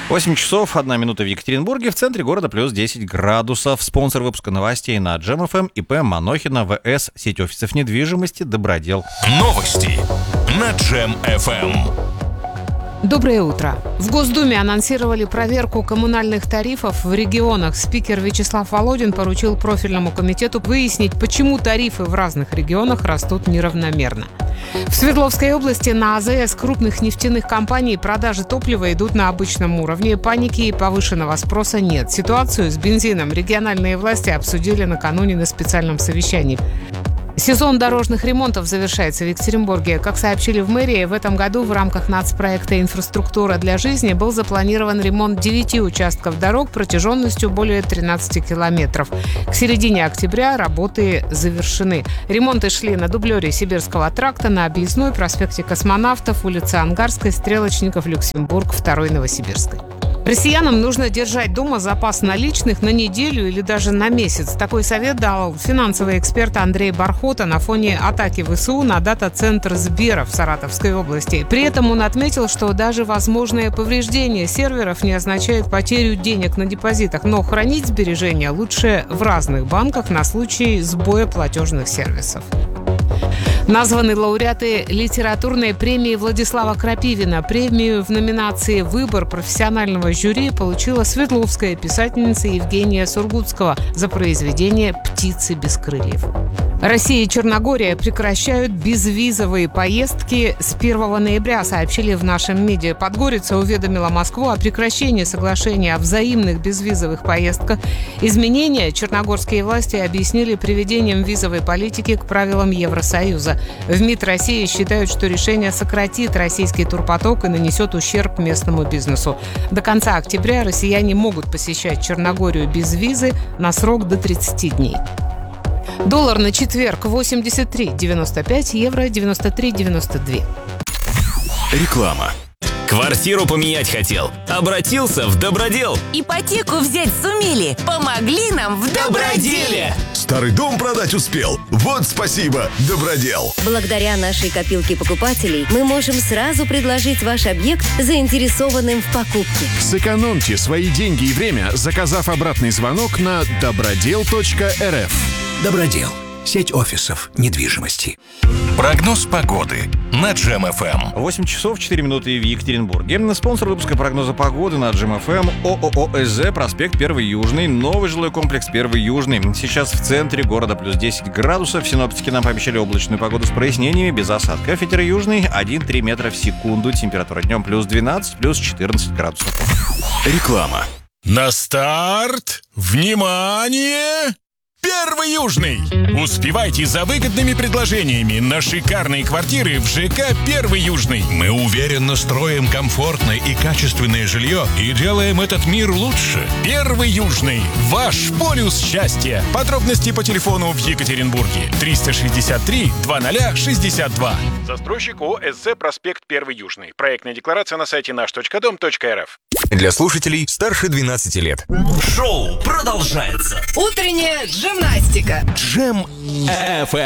8 часов, 1 минута в Екатеринбурге, в центре города плюс 10 градусов. Спонсор выпуска новостей на Джем-ФМ ИП Манохина ВС, сеть офисов недвижимости «Добродел». Новости на Джем-ФМ. Доброе утро. В Госдуме анонсировали проверку коммунальных тарифов в регионах. Спикер Вячеслав Володин поручил профильному комитету выяснить, почему тарифы в разных регионах растут неравномерно. В Свердловской области на АЗС крупных нефтяных компаний продажи топлива идут на обычном уровне. Паники и повышенного спроса нет. Ситуацию с бензином региональные власти обсудили накануне на специальном совещании. Сезон дорожных ремонтов завершается в Екатеринбурге. Как сообщили в мэрии, в этом году в рамках нацпроекта «Инфраструктура для жизни» был запланирован ремонт 9 участков дорог протяженностью более 13 километров. К середине октября работы завершены. Ремонты шли на дублере Сибирского тракта, на Объездной, проспекте Космонавтов, улице Ангарской, Стрелочников, Люксембург, 2-й Новосибирской. Россиянам нужно держать дома запас наличных на неделю или даже на месяц. Такой совет дал финансовый эксперт Андрей Бархота на фоне атаки ВСУ на дата-центр Сбера в Саратовской области. При этом он отметил, что даже возможное повреждение серверов не означает потерю денег на депозитах, но хранить сбережения лучше в разных банках на случай сбоя платежных сервисов. Названы лауреаты литературной премии Владислава Крапивина. Премию в номинации «Выбор профессионального жюри» получила свердловская писательница Евгения Сургутского за произведение «Птицы без крыльев». Россия и Черногория прекращают безвизовые поездки с 1 ноября, сообщили в нашем медиа. Подгорица уведомила Москву о прекращении соглашения о взаимных безвизовых поездках. Изменения черногорские власти объяснили приведением визовой политики к правилам Евросоюза. В МИД России считают, что решение сократит российский турпоток и нанесет ущерб местному бизнесу. До конца октября россияне могут посещать Черногорию без визы на срок до 30 дней. Доллар на четверг 83,95, евро 93,92. Реклама. Квартиру поменять хотел? Обратился в Добродел. Ипотеку взять сумели? Помогли нам в Доброделе. Старый дом продать успел? Вот спасибо, Добродел. Благодаря нашей копилке покупателей мы можем сразу предложить ваш объект заинтересованным в покупке. Сэкономьте свои деньги и время, заказав обратный звонок на добродел.рф. Добродел. Сеть офисов недвижимости. Прогноз погоды на Джем-ФМ. 8 часов 4 минуты в Екатеринбурге. Спонсор выпуска прогноза погоды на Джем-ФМ ООО СЗ, проспект 1 Южный, новый жилой комплекс 1 Южный. Сейчас в центре города плюс 10 градусов. Синоптики нам пообещали облачную погоду с прояснениями, без осадков. Ветер южный 1,3 метра в секунду. Температура днем плюс 12, плюс 14 градусов. Реклама. На старт! Внимание! 1 Южный! Успевайте за выгодными предложениями на шикарные квартиры в ЖК 1 Южный. Мы уверенно строим комфортное и качественное жилье и делаем этот мир лучше. 1 Южный. Ваш полюс счастья. Подробности по телефону в Екатеринбурге. 363 2062. Застройщик ООО СЗ, проспект 1 Южный. Проектная декларация на сайте наш.дом.рф. Для слушателей старше 12 лет. Шоу продолжается. Утренняя гимнастика. Джем-ФМ.